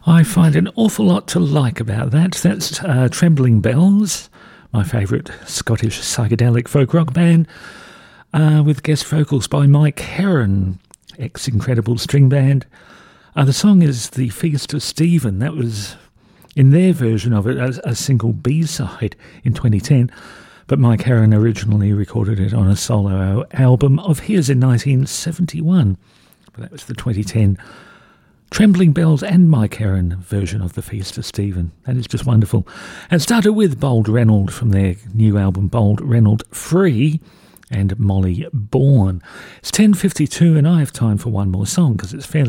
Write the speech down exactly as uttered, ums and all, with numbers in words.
I find an awful lot to like about that. That's uh, Trembling Bells, my favourite Scottish psychedelic folk rock band, uh, with guest vocals by Mike Heron, ex-Incredible string band. Uh, the song is The Feast of Stephen. That was, in their version of it, a, a single B-side in twenty ten, but Mike Heron originally recorded it on a solo album of his in nineteen seventy-one. But that was the twenty ten Trembling Bells and Mike Heron version of The Feast of Stephen. That is just wonderful. And started with Bold Reynolds from their new album Bold Reynolds Free and Molly Bourne. It's ten fifty-two and I have time for one more song because it's fairly